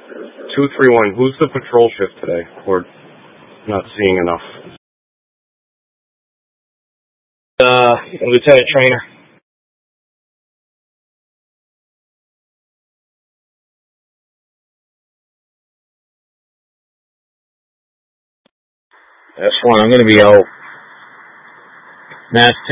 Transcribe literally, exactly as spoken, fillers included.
two three one, who's the patrol shift today? We're not seeing enough. Uh, Lieutenant Trainer. That's one. I'm going to be out. Mass